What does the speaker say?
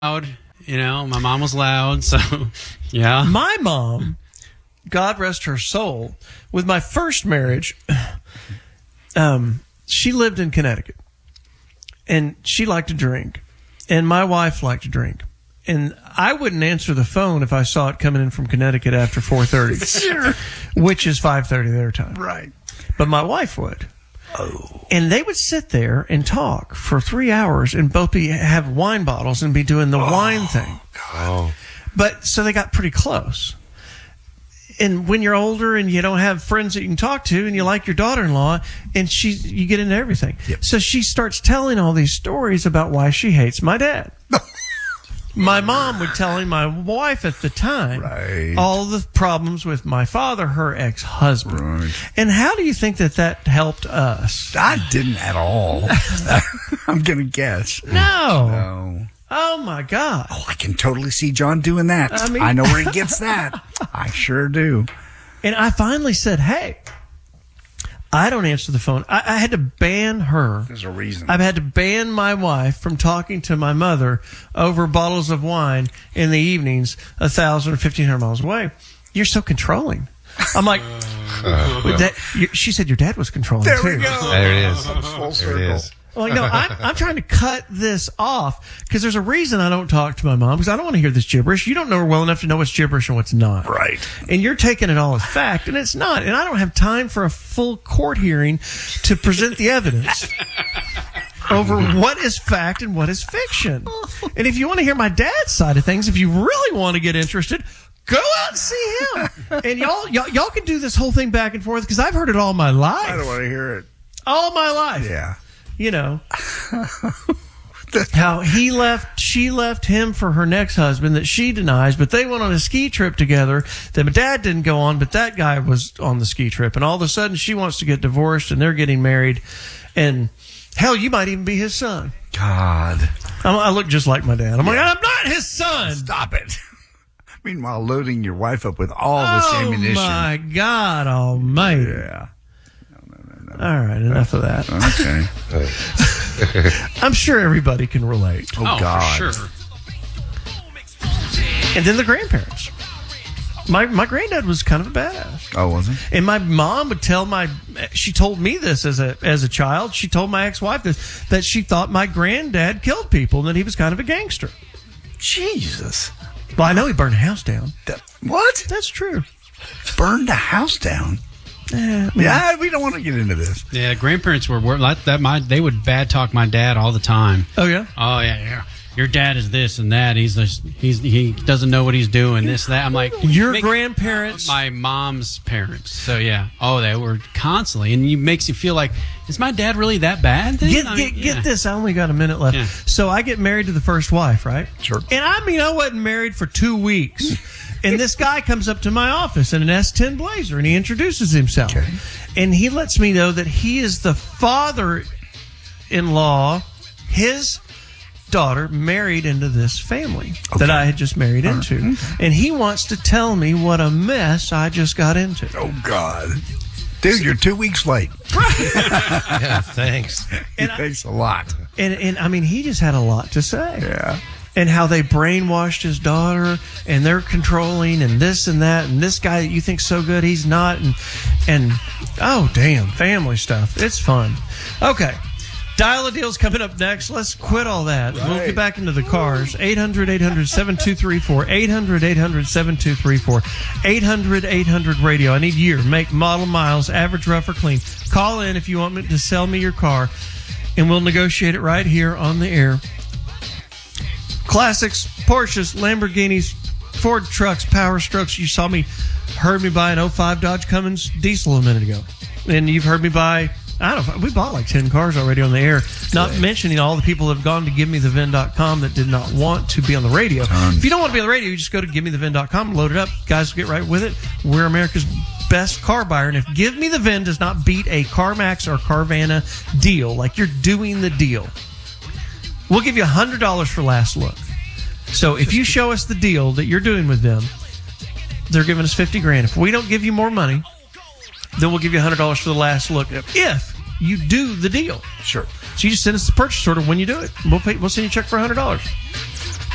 My mom was loud, so yeah. My mom, God rest her soul, with my first marriage, she lived in Connecticut, and she liked to drink, and my wife liked to drink. And I wouldn't answer the phone if I saw it coming in from Connecticut after 4:30, Sure. which is 5:30 their time. Right. But my wife would. Oh. And they would sit there and talk for 3 hours and both have wine bottles and be doing the wine thing. God. But so they got pretty close. And when you're older and you don't have friends that you can talk to and you like your daughter-in-law and you get into everything. Yep. So she starts telling all these stories about why she hates my dad. My mom would tell my wife at the time all the problems with my father, her ex-husband. Right. And how do you think that helped us? I didn't at all. I'm going to guess. No. Oh, my God. Oh, I can totally see John doing that. I know where he gets that. I sure do. And I finally said, hey, I don't answer the phone. I had to ban her. There's a reason. I've had to ban my wife from talking to my mother over bottles of wine in the evenings 1,000 or 1,500 miles away. You're so controlling. I'm like, she said your dad was controlling there too. We go. There it is. Full circle. There it is. Well, no, I'm trying to cut this off because there's a reason I don't talk to my mom because I don't want to hear this gibberish. You don't know her well enough to know what's gibberish and what's not. Right. And you're taking it all as fact, and it's not. And I don't have time for a full court hearing to present the evidence over what is fact and what is fiction. And if you want to hear my dad's side of things, if you really want to get interested, go out and see him. And y'all can do this whole thing back and forth because I've heard it all my life. I don't want to hear it. All my life. Yeah. You know, how she left him for her next husband that she denies, but they went on a ski trip together that my dad didn't go on, but that guy was on the ski trip. And all of a sudden she wants to get divorced and they're getting married. And hell, you might even be his son. God. I look just like my dad. I'm like, I'm not his son. Stop it. Meanwhile, loading your wife up with all this ammunition. Oh, my God almighty. Yeah. All right, enough of that. Okay. I'm sure everybody can relate. Oh, God. For sure. And then the grandparents. My granddad was kind of a badass. Oh, was he? And my mom would she told me this as a child. She told my ex-wife this, that she thought my granddad killed people and that he was kind of a gangster. Jesus. Well, I know he burned a house down. What? That's true. Burned a house down? Yeah, we don't want to get into this. Yeah, grandparents were like that. They would bad talk my dad all the time. Oh yeah. Oh yeah. Your dad is this and that. He doesn't know what he's doing. This that. I'm like your grandparents. My mom's parents. So yeah. Oh, they were constantly, and it makes you feel like, is my dad really that bad? Get this. I only got a minute left. Yeah. So I get married to the first wife, right? Sure. And I wasn't married for 2 weeks. And this guy comes up to my office in an S10 Blazer, and he introduces himself. Okay. And he lets me know that he is the father-in-law, his daughter married into this family that I had just married into. And he wants to tell me what a mess I just got into. Oh, God. Dude, you're 2 weeks late. Yeah, thanks. Thanks a lot. And I mean, he just had a lot to say. Yeah. And how they brainwashed his daughter, and they're controlling, and this and that, and this guy that you think's so good, he's not, and oh damn, family stuff. It's fun. Okay, Dial a Deal's coming up next. Let's quit all that. Right. We'll get back into the cars. 800-800-7234. 800-800-7234. 800-800-radio. I need year, make, model, miles, average, rough or clean. Call in if you want me to sell me your car, and we'll negotiate it right here on the air. Classics, Porsches, Lamborghinis, Ford trucks, Power Strokes. You heard me buy an 05 Dodge Cummins diesel a minute ago. And you've heard me buy, I don't know, we bought like 10 cars already on the air, not mentioning all the people that have gone to GiveMeTheVin.com that did not want to be on the radio. If you don't want to be on the radio, you just go to GiveMeTheVin.com, load it up. Guys, get right with it. We're America's best car buyer. And if Give Me the VIN does not beat a CarMax or Carvana deal, like you're doing the deal, we'll give you $100 for last look. So if you show us the deal that you're doing with them, they're giving us $50,000. If we don't give you more money, then we'll give you $100 for the last look. If you do the deal, Sure. So you just send us the purchase order when you do it. We'll send you a check for $100.